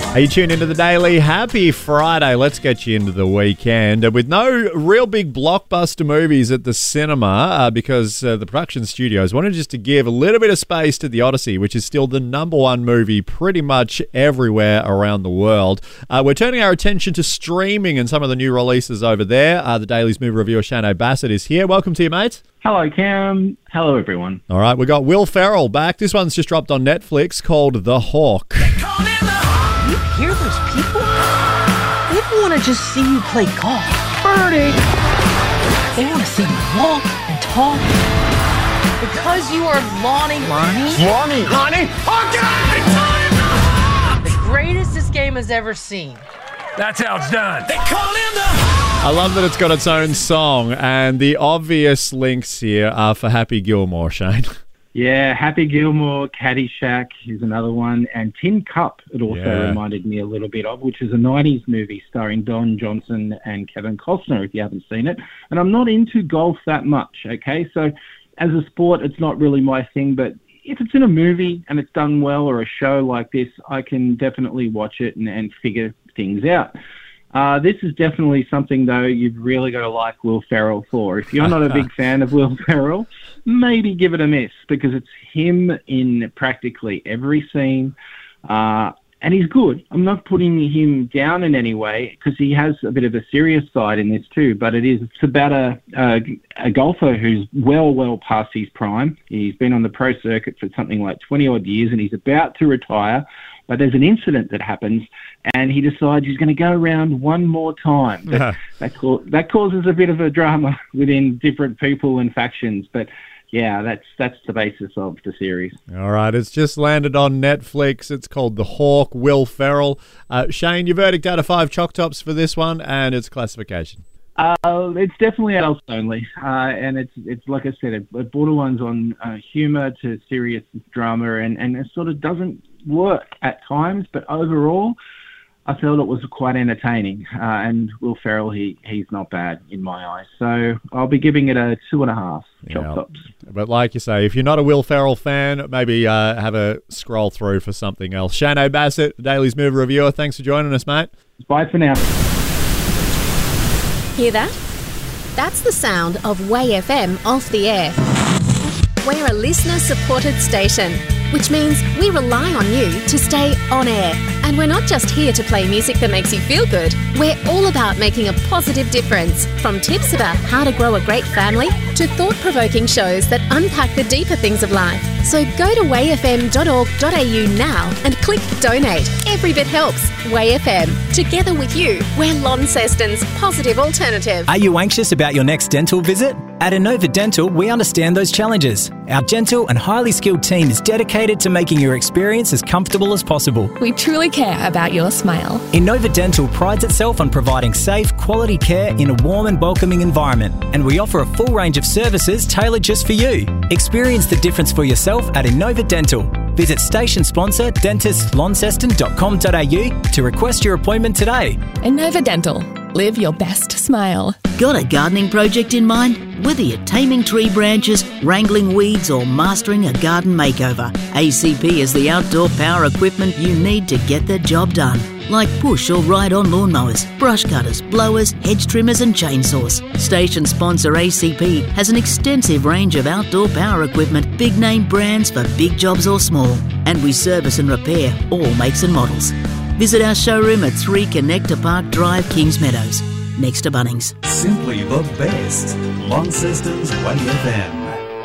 Are you tuned into the Daily? Happy Friday. Let's get you into the weekend. With no real big blockbuster movies at the cinema because the production studios wanted just to give a little bit of space to The Odyssey, which is still the number one movie pretty much everywhere around the world. We're turning our attention to streaming and some of the new releases over there. The Daily's movie reviewer, Shane Bassett, is here. Welcome to you, mate. Hello, Cam. Hello, everyone. All right, we got Will Ferrell back. This one's just dropped on Netflix called The Hawk. You hear those people? They don't want to just see you play golf. Birdie! They want to see you walk and talk. Because you are Lonnie. Okay! The greatest this game has ever seen. That's how it's done. They call him the... I love that it's got its own song, and the obvious links here are for Happy Gilmore, Shane. Yeah, Happy Gilmore, Caddyshack is another one, and Tin Cup it also reminded me a little bit of, which is a 90s movie starring Don Johnson and Kevin Costner, if you haven't seen it. And I'm not into golf that much, okay? So as a sport, it's not really my thing, but if it's in a movie and it's done well or a show like this, I can definitely watch it and figure things out. This is definitely something, though, you've really got to like Will Ferrell for. If you're not a big fan of Will Ferrell, maybe give it a miss because it's him in practically every scene, and he's good. I'm not putting him down in any way because he has a bit of a serious side in this too, but it's about a golfer who's well past his prime. He's been on the pro circuit for something like 20-odd years, and he's about to retire. But there's an incident that happens, and he decides he's going to go around one more time. That causes a bit of a drama within different people and factions. But yeah, that's the basis of the series. All right, it's just landed on Netflix. It's called The Hawk, Will Ferrell. Shane, your verdict out of 5 Choc Tops for this one and its classification? It's definitely adults only, and it's like I said, it borderlines on humour to serious drama, and it sort of doesn't work at times, but overall I felt it was quite entertaining, and Will Ferrell, he's not bad in my eyes, so I'll be giving it a 2.5 Choc Tops. But like you say, if you're not a Will Ferrell fan, maybe have a scroll through for something else. Shane Bassett, Daily's movie reviewer, thanks for joining us, mate. Bye for now. Hear that? That's the sound of Way FM off the air. We're a listener-supported station, which means we rely on you to stay on air. And we're not just here to play music that makes you feel good. We're all about making a positive difference, from tips about how to grow a great family to thought-provoking shows that unpack the deeper things of life. So go to wayfm.org.au now and click donate. Every bit helps. Way FM. Together with you, we're Launceston's positive alternative. Are you anxious about your next dental visit? At Innova Dental, we understand those challenges. Our gentle and highly skilled team is dedicated to making your experience as comfortable as possible. We truly care about your smile. Innova Dental prides itself on providing safe, quality care in a warm and welcoming environment, and we offer a full range of services tailored just for you. Experience the difference for yourself at Innova Dental. Visit station sponsor dentistlaunceston.com.au to request your appointment today. Innova Dental. Live your best smile. Got a gardening project in mind? Whether you're taming tree branches, wrangling weeds or mastering a garden makeover, ACP is the outdoor power equipment you need to get the job done. Like push or ride-on lawnmowers, brush cutters, blowers, hedge trimmers and chainsaws. Station sponsor ACP has an extensive range of outdoor power equipment, big name brands for big jobs or small. And we service and repair all makes and models. Visit our showroom at 3 Connector Park Drive, Kings Meadows, next to Bunnings. Simply the best. Launceston's Way FM.